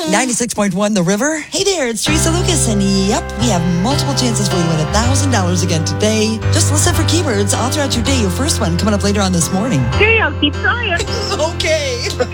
96.1 The River. Hey there, it's Teresa Lucas, and yep, we have multiple chances for you to win $1,000 again today. Just listen for keywords all throughout your day. Your first one coming up later on this morning. Okay, I'll keep trying. Okay.